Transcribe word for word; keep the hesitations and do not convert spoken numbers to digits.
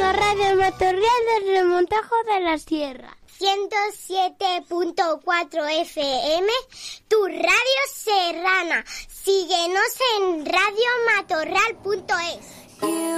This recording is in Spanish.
Radio Matorral del Remontajo de la Sierra. ciento siete punto cuatro F M, tu radio serrana. Síguenos en radio matorral punto es.